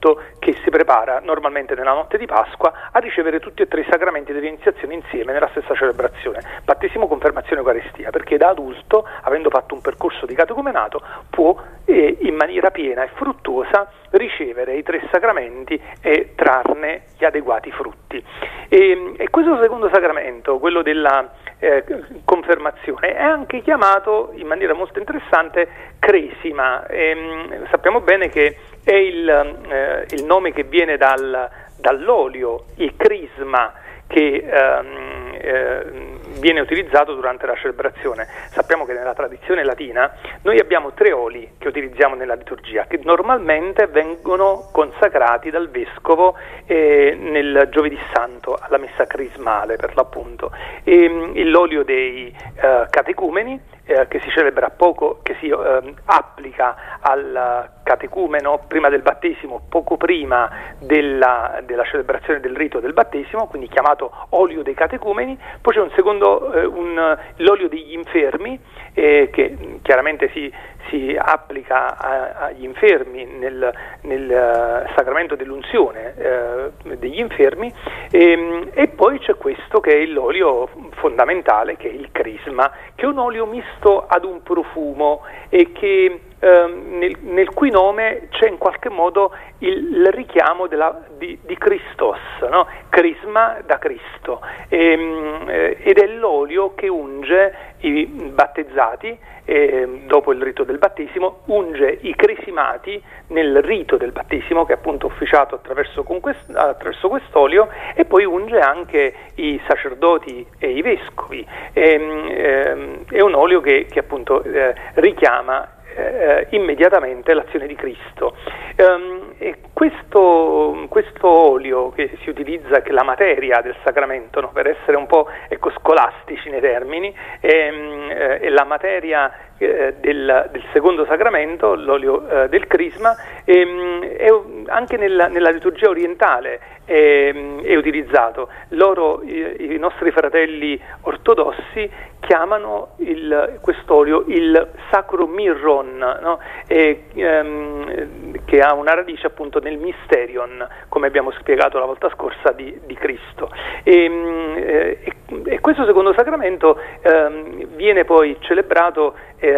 adulto che si prepara normalmente nella notte di Pasqua a ricevere tutti e tre i sacramenti dell'iniziazione insieme nella stessa celebrazione, battesimo, confermazione, Eucaristia, perché da adulto, avendo fatto un percorso di catecumenato, può in maniera piena e fruttuosa ricevere i tre sacramenti e trarne gli adeguati frutti. E questo secondo sacramento, quello della confermazione, è anche chiamato in maniera molto interessante cresima. Sappiamo bene che è il nome che viene dall'olio, il crisma, che viene utilizzato durante la celebrazione. Sappiamo che nella tradizione latina noi abbiamo tre oli che utilizziamo nella liturgia, che normalmente vengono consacrati dal vescovo nel giovedì santo, alla messa crismale per l'appunto. L'olio dei catecumeni, che si celebra poco, che si applica al catecumeno prima del battesimo, poco prima della celebrazione del rito del battesimo, quindi chiamato olio dei catecumeni. Poi c'è un secondo, l'olio degli infermi, che chiaramente si applica agli infermi nel sacramento dell'unzione degli infermi, e poi c'è questo che è l'olio fondamentale, che è il crisma, che è un olio misto ad un profumo e che nel cui nome c'è in qualche modo il richiamo di Christos, no? Crisma da Cristo, ed è l'olio che unge i battezzati dopo il rito del battesimo, unge i cresimati nel rito del battesimo, che è appunto officiato attraverso quest'olio, e poi unge anche i sacerdoti e i vescovi. È un olio che appunto richiama immediatamente l'azione di Cristo. E questo olio che si utilizza, che è la materia del sacramento, no? Per essere un po' scolastici nei termini, è la materia del secondo sacramento, l'olio del crisma, anche nella liturgia orientale è utilizzato. I nostri fratelli ortodossi chiamano quest'olio il sacro mirron, no? Che ha una radice appunto nel mysterion, come abbiamo spiegato la volta scorsa, di Cristo. E questo secondo sacramento viene poi celebrato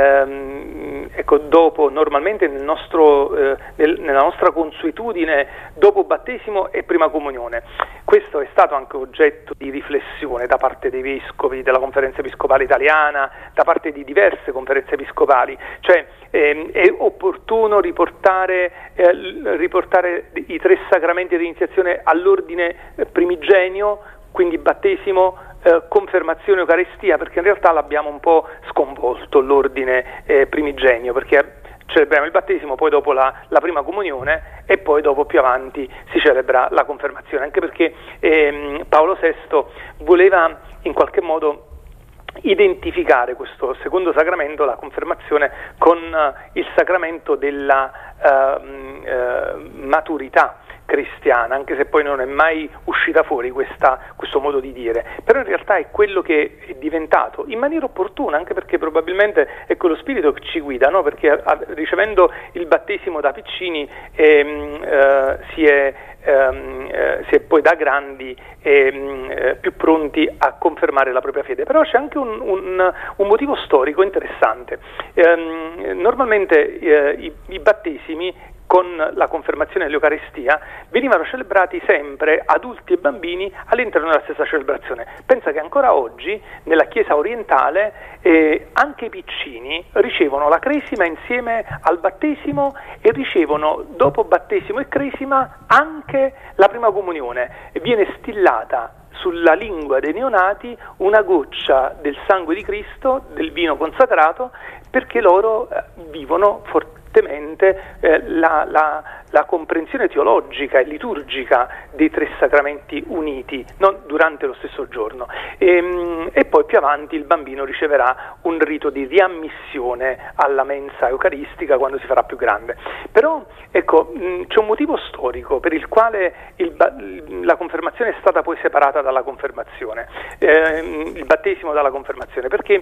dopo, normalmente nella nostra consuetudine, dopo battesimo e prima comunione. Questo è stato anche oggetto di riflessione da parte dei vescovi, della Conferenza Episcopale Italiana, da parte di diverse conferenze episcopali, cioè è opportuno riportare i tre sacramenti di iniziazione all'ordine primigenio, quindi battesimo, confermazione, Eucaristia, perché in realtà l'abbiamo un po' sconvolto l'ordine primigenio, perché celebriamo il battesimo, poi dopo la prima comunione, e poi dopo più avanti si celebra la confermazione, anche perché Paolo VI voleva in qualche modo identificare questo secondo sacramento, la confermazione, con il sacramento della maturità cristiana, anche se poi non è mai uscita fuori questo modo di dire, però in realtà è quello che è diventato in maniera opportuna, anche perché probabilmente è quello spirito che ci guida, no? Perché ricevendo il battesimo da piccini si è poi da grandi più pronti a confermare la propria fede. Però c'è anche un motivo storico interessante. Normalmente i battesimi con la confermazione dell'Eucaristia venivano celebrati sempre adulti e bambini all'interno della stessa celebrazione. Pensa che ancora oggi nella Chiesa orientale anche i piccini ricevono la cresima insieme al battesimo e ricevono dopo battesimo e cresima anche la prima comunione. Viene stillata sulla lingua dei neonati una goccia del sangue di Cristo, del vino consacrato, perché loro vivono fortemente la comprensione teologica e liturgica dei tre sacramenti uniti, non durante lo stesso giorno, e poi più avanti il bambino riceverà un rito di riammissione alla mensa eucaristica quando si farà più grande. Però ecco, c'è un motivo storico per il quale la confermazione è stata poi separata dalla confermazione, il battesimo dalla confermazione, perché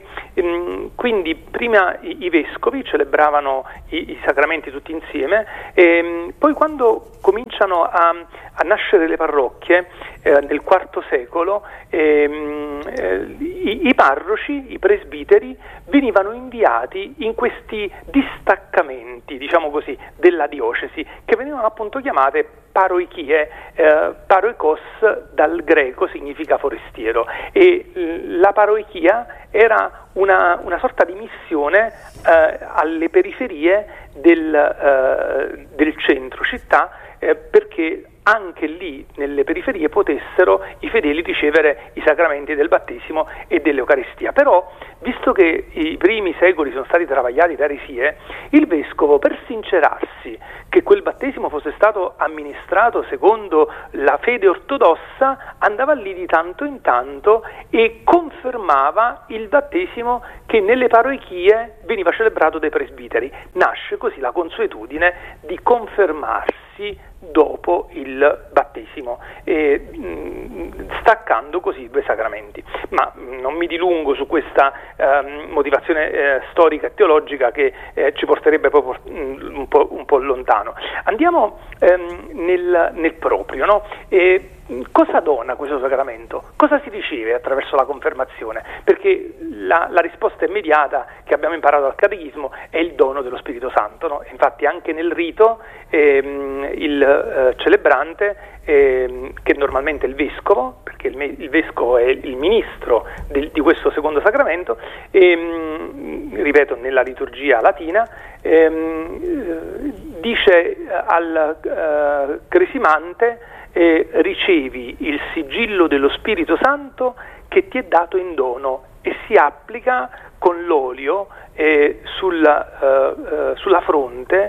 quindi prima i vescovi celebravano i sacramenti tutti insieme, Poi quando cominciano a nascere le parrocchie nel IV secolo, i parroci, i presbiteri, venivano inviati in questi distaccamenti, diciamo così, della diocesi, che venivano appunto chiamate paroichie. Paroikos dal greco significa forestiero, e la paroichia era una sorta di missione alle periferie del centro città, perché anche lì nelle periferie potessero i fedeli ricevere i sacramenti del battesimo e dell'Eucaristia. Però, visto che i primi secoli sono stati travagliati da eresie, il vescovo, per sincerarsi che quel battesimo fosse stato amministrato secondo la fede ortodossa, andava lì di tanto in tanto e confermava il battesimo che nelle paroichie veniva celebrato dai presbiteri. Nasce così la consuetudine di confermarsi dopo il battesimo, staccando così i due sacramenti. Ma non mi dilungo su questa motivazione storica e teologica che ci porterebbe proprio un po' lontano. Andiamo nel proprio, no? Cosa dona questo sacramento? Cosa si riceve attraverso la confermazione? Perché la risposta immediata che abbiamo imparato dal catechismo è il dono dello Spirito Santo, no? Infatti anche nel rito il celebrante, che normalmente è il vescovo, perché il vescovo è il ministro di questo secondo sacramento, ripeto, nella liturgia latina, dice al cresimante: ricevi il sigillo dello Spirito Santo che ti è dato in dono, e si applica con l'olio sulla fronte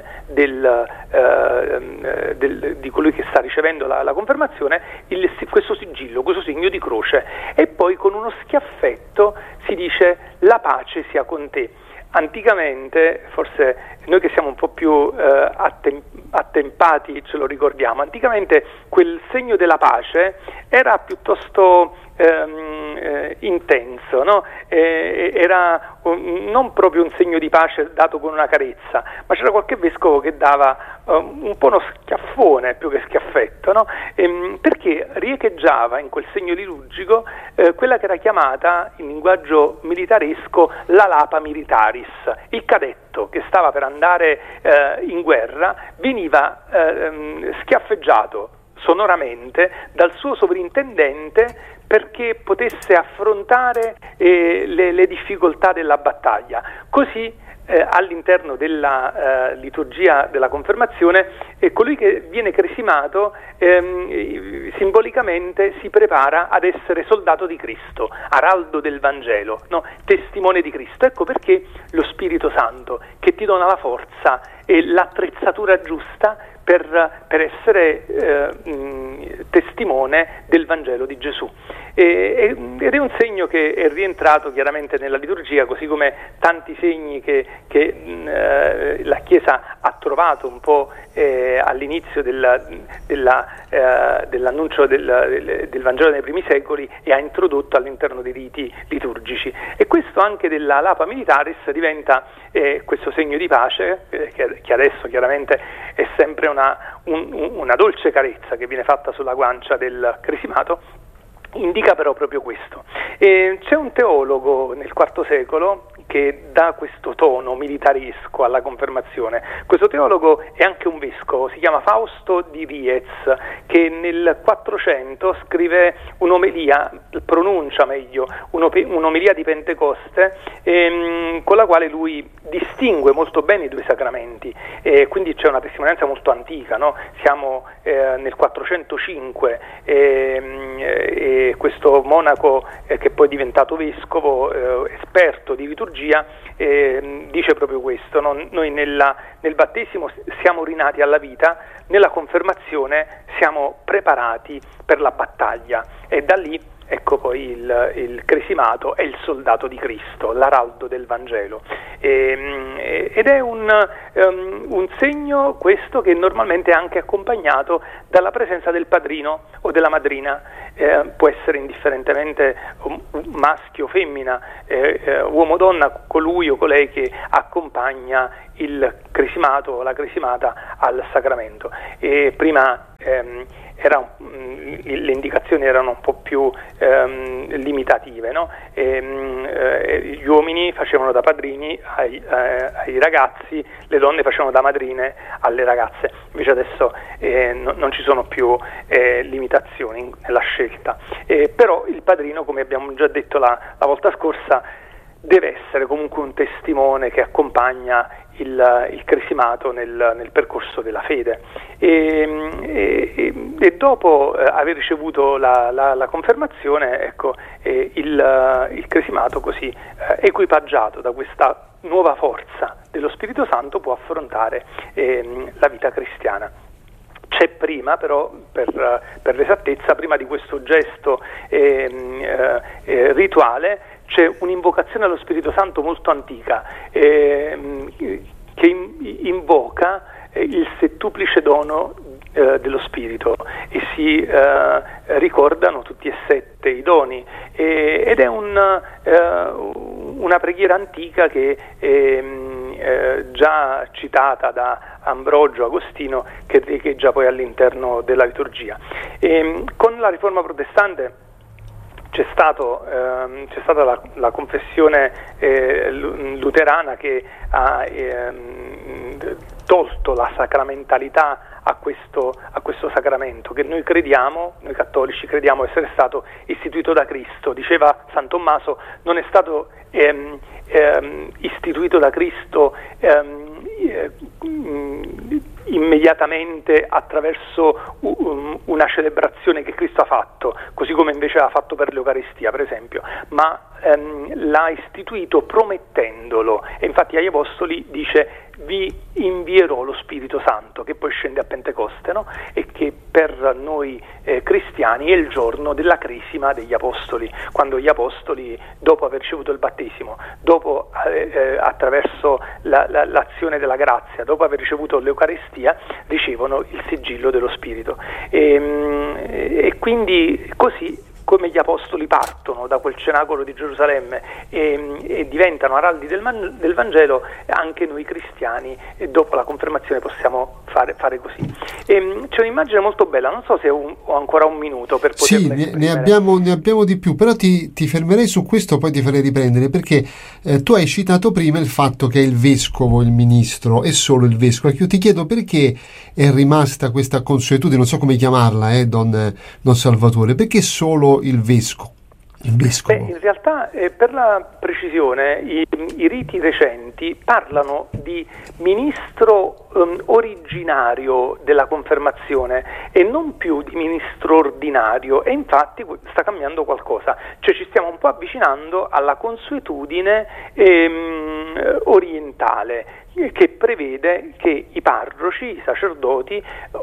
di colui che sta ricevendo la confermazione, questo sigillo, questo segno di croce, e poi con uno schiaffetto si dice: la pace sia con te. Anticamente, forse noi che siamo un po' più attempati ce lo ricordiamo, anticamente quel segno della pace era piuttosto intenso, no? Era non proprio un segno di pace dato con una carezza, ma c'era qualche vescovo che dava un po' uno schiaffone più che schiaffetto, no? Perché riecheggiava in quel segno liturgico quella che era chiamata in linguaggio militaresco la lapa militaris. Il cadetto che stava per andare in guerra veniva schiaffeggiato sonoramente dal suo sovrintendente perché potesse affrontare le difficoltà della battaglia. Così all'interno della liturgia della confermazione colui che viene cresimato simbolicamente si prepara ad essere soldato di Cristo, araldo del Vangelo, no? Testimone di Cristo. Ecco perché lo Spirito Santo, che ti dona la forza e l'attrezzatura giusta per essere testimone del Vangelo di Gesù. Ed è un segno che è rientrato chiaramente nella liturgia, così come tanti segni che la Chiesa ha trovato un po' all'inizio dell'annuncio del Vangelo nei primi secoli, e ha introdotto all'interno dei riti liturgici. E questo anche della lapa militaris diventa questo segno di pace, che adesso chiaramente è sempre una dolce carezza che viene fatta sulla guancia del cresimato, indica però proprio questo. C'è un teologo nel IV secolo che dà questo tono militaresco alla confermazione. Questo teologo è anche un vescovo, si chiama Fausto di Riez, che nel 400 scrive un'omelia, pronuncia meglio, un'omelia di Pentecoste, con la quale lui distingue molto bene i due sacramenti, quindi c'è una testimonianza molto antica, no? Siamo nel 405, e questo monaco che poi è diventato vescovo, esperto di liturgia, dice proprio questo, no? Noi nel battesimo siamo rinati alla vita, nella confermazione siamo preparati per la battaglia, e da lì ecco poi il cresimato è il soldato di Cristo, l'araldo del Vangelo. Ed è un segno questo che normalmente è anche accompagnato dalla presenza del padrino o della madrina, può essere indifferentemente maschio o femmina, uomo o donna, colui o colei che accompagna il cresimato o la cresimata al sacramento. E prima le indicazioni erano un po' più limitative, no? Gli uomini facevano da padrini ai ragazzi, le donne facevano da madrine alle ragazze, invece adesso non ci sono più limitazioni nella scelta, però il padrino, come abbiamo già detto la volta scorsa, deve essere comunque un testimone che accompagna il cresimato nel percorso della fede, e dopo aver ricevuto la confermazione, ecco, il cresimato così equipaggiato da questa nuova forza dello Spirito Santo può affrontare la vita cristiana. C'è prima, però, per l'esattezza, prima di questo gesto rituale, c'è un'invocazione allo Spirito Santo molto antica, che invoca il settuplice dono dello Spirito, e si ricordano tutti e 7 i doni, ed è una preghiera antica che già citata da Ambrogio, Agostino, che riecheggia poi all'interno della liturgia. Con la Riforma Protestante c'è stata la confessione luterana, che ha tolto la sacramentalità a questo sacramento, che noi cattolici crediamo essere stato istituito da Cristo. Diceva San Tommaso, non è stato istituito da Cristo immediatamente attraverso una celebrazione che Cristo ha fatto, così come invece ha fatto per l'Eucaristia, per esempio, ma l'ha istituito promettendolo, e infatti agli Apostoli dice: vi invierò lo Spirito Santo, che poi scende a Pentecoste, no? E che per noi cristiani è il giorno della crisima degli Apostoli, quando gli Apostoli, dopo aver ricevuto il battesimo, dopo attraverso l'azione della grazia, dopo aver ricevuto l'Eucaristia, ricevono il sigillo dello Spirito, e quindi così come gli Apostoli partono da quel cenacolo di Gerusalemme e diventano araldi del Vangelo, anche noi cristiani dopo la confermazione possiamo fare così. C'è un'immagine molto bella, non so se ho ancora un minuto per poterla esprimere. Sì, ne abbiamo di più, però ti fermerei su questo, poi ti farei riprendere, perché tu hai citato prima il fatto che è il vescovo il ministro, è solo il vescovo. Io ti chiedo perché è rimasta questa consuetudine, non so come chiamarla, Don Salvatore, perché solo il vescovo? In realtà, per la precisione, i riti recenti parlano di ministro originario della confermazione e non più di ministro ordinario, e infatti sta cambiando qualcosa, cioè ci stiamo un po' avvicinando alla consuetudine orientale, che prevede che i parroci, i sacerdoti,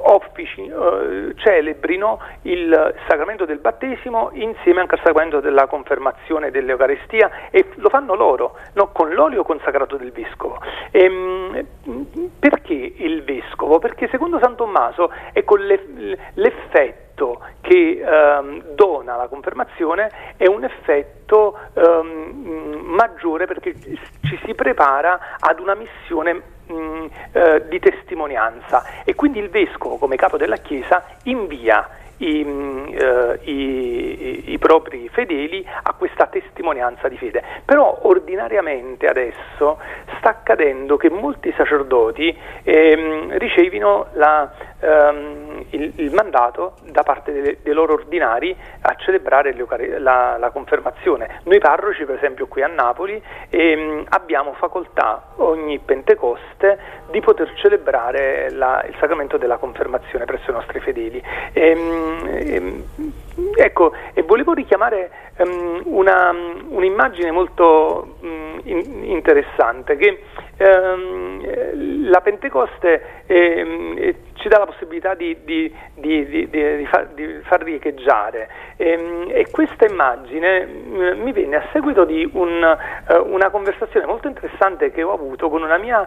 celebrino il sacramento del battesimo insieme anche al sacramento della confermazione e dell'Eucaristia, e lo fanno loro, no? Con l'olio consacrato del vescovo. Perché il vescovo? Perché secondo San Tommaso è con l'effetto che dona la confermazione è un effetto maggiore, perché ci si prepara ad una missione di testimonianza, e quindi il vescovo, come capo della Chiesa, invia i propri fedeli a questa testimonianza di fede. Però ordinariamente adesso sta accadendo che molti sacerdoti ricevino il mandato da parte dei loro ordinari a celebrare la confermazione. Noi parroci, per esempio qui a Napoli, abbiamo facoltà ogni Pentecoste di poter celebrare il sacramento della confermazione presso i nostri fedeli. Ecco, e volevo richiamare un'immagine molto interessante, che la Pentecoste ci dà la possibilità capacità di far riecheggiare. E questa immagine mi venne a seguito di una conversazione molto interessante che ho avuto con una mia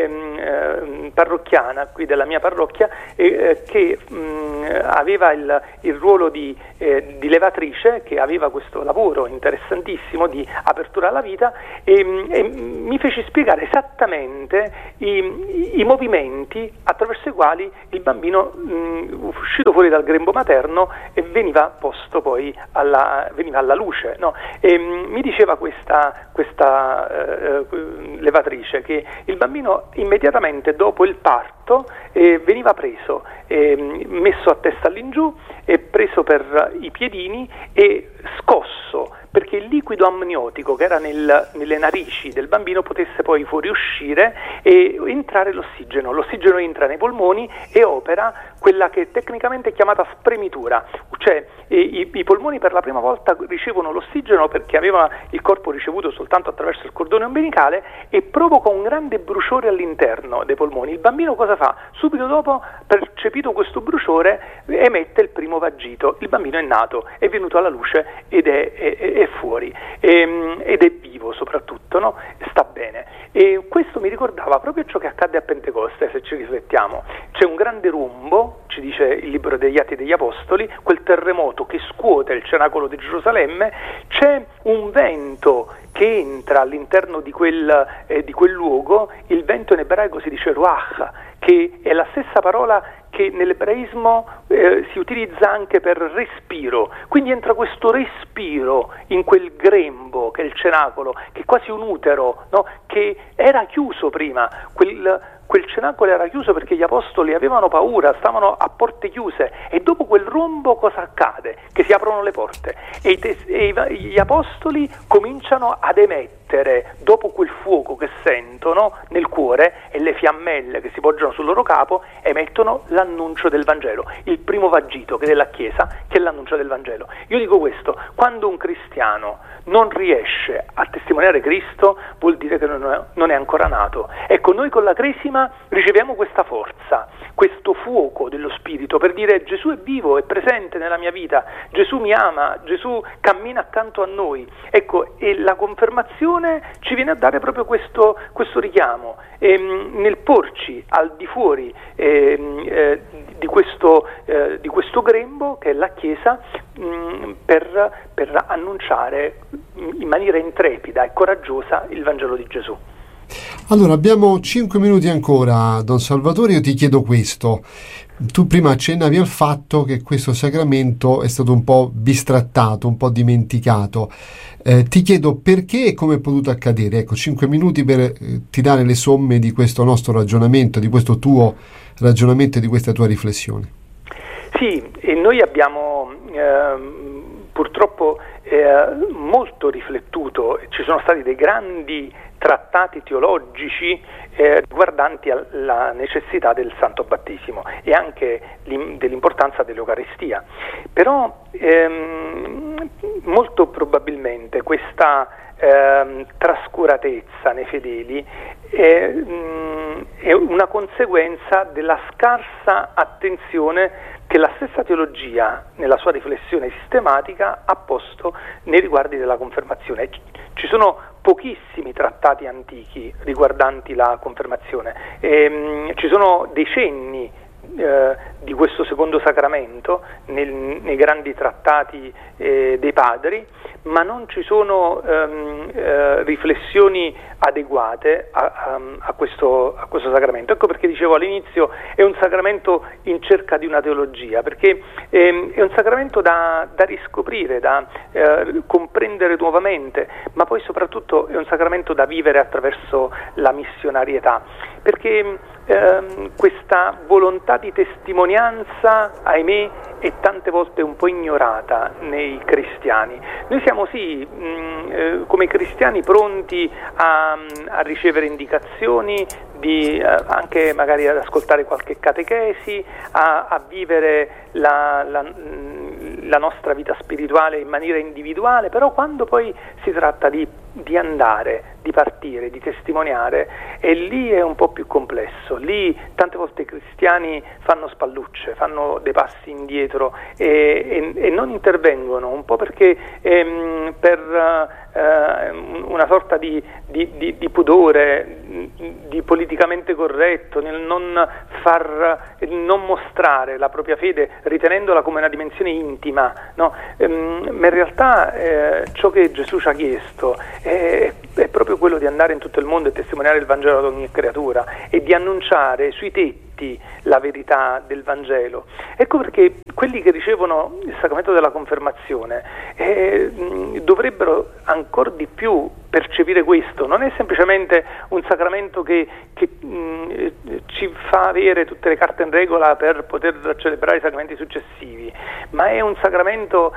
parrocchiana qui della mia parrocchia, che aveva il ruolo di levatrice, che aveva questo lavoro interessantissimo di apertura alla vita, e mi fece spiegare esattamente i movimenti attraverso i quali il bambino, uscito fuori dal grembo materno, veniva posto poi veniva alla luce, no? E mi diceva questa levatrice che il bambino immediatamente dopo il parto veniva preso, messo a testa all'ingiù, preso per i piedini e scosso, perché il liquido amniotico che era nelle narici del bambino potesse poi fuoriuscire e entrare l'ossigeno. L'ossigeno entra nei polmoni e opera quella che tecnicamente è chiamata spremitura, cioè i polmoni per la prima volta ricevono l'ossigeno perché aveva il corpo ricevuto soltanto attraverso il cordone ombelicale, e provoca un grande bruciore all'interno dei polmoni. Il bambino cosa fa? Subito dopo, percepito questo bruciore, emette il primo vagito. Il bambino è nato, è venuto alla luce ed è fuori, ed è vivo soprattutto, no? Sta bene. E questo mi ricordava proprio ciò che accadde a Pentecoste, se ci riflettiamo. C'è un grande rombo, ci dice il libro degli Atti degli Apostoli, quel terremoto che scuote il cenacolo di Gerusalemme, c'è un vento che entra all'interno di quel luogo. Il vento in ebraico si dice ruach, che è la stessa parola che nell'ebraismo si utilizza anche per respiro. Quindi entra questo respiro in quel grembo che è il cenacolo, che è quasi un utero, no? Che era chiuso prima. Quel cenacolo era chiuso perché gli apostoli avevano paura, stavano a porte chiuse, e dopo quel rombo cosa accade? Che si aprono le porte e gli apostoli cominciano ad emettere, dopo quel fuoco che sentono nel cuore e le fiammelle che si poggiano sul loro capo, emettono l'annuncio del Vangelo, il primo vagito che è della Chiesa, che è l'annuncio del Vangelo. Io dico questo: quando un cristiano non riesce a testimoniare Cristo, vuol dire che non è ancora nato. Ecco, noi con la Cresima riceviamo questa forza, questo fuoco dello Spirito per dire: Gesù è vivo, è presente nella mia vita, Gesù mi ama, Gesù cammina accanto a noi. Ecco, e la confermazione ci viene a dare proprio questo richiamo, nel porci al di fuori di questo grembo che è la Chiesa, per annunciare in maniera intrepida e coraggiosa il Vangelo di Gesù. Allora, abbiamo 5 minuti ancora, Don Salvatore. Io ti chiedo questo. Tu prima accennavi al fatto che questo sacramento è stato un po' bistrattato, un po' dimenticato. Ti chiedo perché e come è potuto accadere. Ecco, 5 minuti per tirare le somme di questo nostro ragionamento, di questo tuo ragionamento e di questa tua riflessione. Sì, e noi abbiamo purtroppo molto riflettuto. Ci sono stati dei grandi trattati teologici riguardanti la necessità del Santo Battesimo e anche dell'importanza dell'Eucaristia. Però molto probabilmente questa trascuratezza nei fedeli è una conseguenza della scarsa attenzione che la stessa teologia, nella sua riflessione sistematica, ha posto nei riguardi della confermazione. Ci sono pochissimi trattati antichi riguardanti la confermazione, ci sono decenni di questo secondo sacramento nei grandi trattati dei padri, ma non ci sono riflessioni adeguate a questo sacramento. Ecco perché dicevo all'inizio, è un sacramento in cerca di una teologia, perché è un sacramento da riscoprire, da comprendere nuovamente, ma poi soprattutto è un sacramento da vivere attraverso la missionarietà, perché questa volontà di testimonianza, ahimè, è tante volte un po' ignorata nei cristiani. Noi siamo come cristiani pronti a ricevere indicazioni, anche magari ad ascoltare qualche catechesi, a vivere la nostra vita spirituale in maniera individuale, però quando poi si tratta di di andare, di partire, di testimoniare, e lì è un po' più complesso. Lì tante volte i cristiani fanno spallucce, fanno dei passi indietro e non intervengono, un po' perché per una sorta di pudore, di politicamente corretto, nel non mostrare la propria fede ritenendola come una dimensione intima, no? Ma in realtà ciò che Gesù ci ha chiesto è proprio quello di andare in tutto il mondo e testimoniare il Vangelo ad ogni creatura e di annunciare sui tetti la verità del Vangelo. Ecco perché quelli che ricevono il sacramento della confermazione dovrebbero ancora di più percepire questo. Non è semplicemente un sacramento che ci fa avere tutte le carte in regola per poter celebrare i sacramenti successivi, ma è un sacramento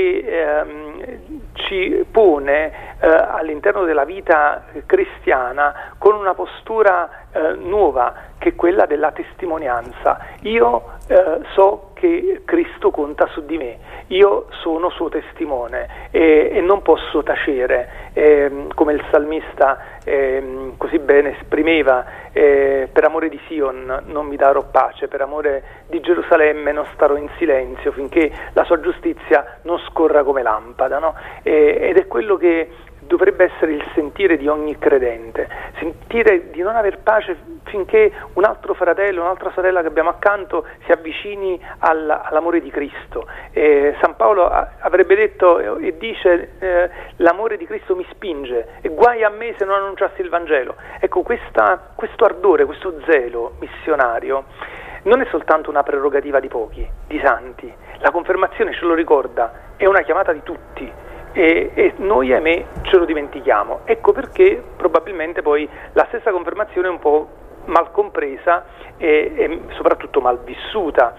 che ci pone all'interno della vita cristiana con una postura nuova, che è quella della testimonianza. Io so che Cristo conta su di me, io sono suo testimone e non posso tacere, come il salmista così bene esprimeva: per amore di Sion non mi darò pace, per amore di Gerusalemme non starò in silenzio finché la sua giustizia non scorra come lampada, no? Ed è quello che dovrebbe essere il sentire di ogni credente, sentire di non aver pace finché un altro fratello, un'altra sorella che abbiamo accanto si avvicini all'amore di Cristo. San Paolo avrebbe detto e dice: l'amore di Cristo mi spinge e guai a me se non annunciassi il Vangelo. Ecco, questo ardore, questo zelo missionario non è soltanto una prerogativa di pochi, di santi. La confermazione ce lo ricorda, è una chiamata di tutti. E noi, ahimè, ce lo dimentichiamo. Ecco perché probabilmente poi la stessa confermazione è un po' mal compresa e soprattutto mal vissuta.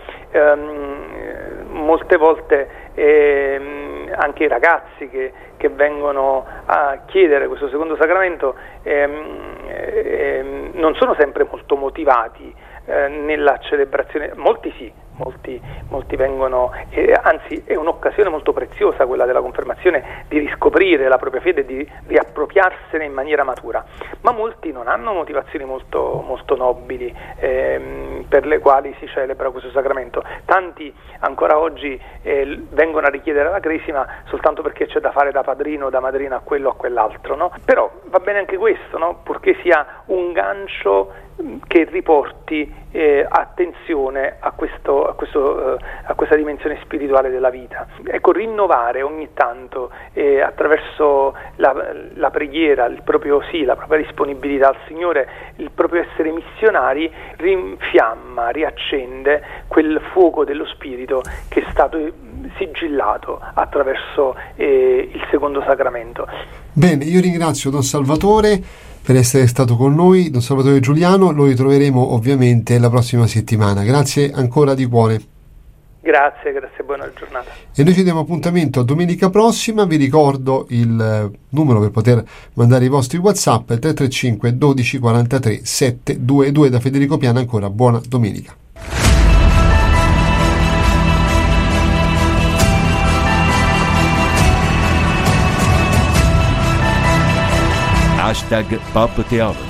Molte volte anche i ragazzi che vengono a chiedere questo secondo sacramento non sono sempre molto motivati nella celebrazione. Molti sì, molti vengono, anzi è un'occasione molto preziosa quella della confermazione di riscoprire la propria fede e di riappropriarsene in maniera matura, ma molti non hanno motivazioni molto, molto nobili per le quali si celebra questo sacramento. Tanti ancora oggi vengono a richiedere la cresima soltanto perché c'è da fare da padrino o da madrina a quello o a quell'altro, no? Però va bene anche questo, no? Purché sia un gancio che riporti attenzione a questa dimensione spirituale della vita. Ecco, rinnovare ogni tanto attraverso la preghiera, la propria disponibilità al Signore, il proprio essere missionari, rinfiamma, riaccende quel fuoco dello Spirito che è stato sigillato attraverso il secondo sacramento. Bene, io ringrazio Don Salvatore per essere stato con noi, Don Salvatore Giuliano. Lo ritroveremo ovviamente la prossima settimana. Grazie ancora di cuore. Grazie, buona giornata. E noi ci diamo appuntamento a domenica prossima. Vi ricordo il numero per poter mandare i vostri WhatsApp, 335 12 43 722. Da Federico Piana ancora buona domenica. #Pop Theology.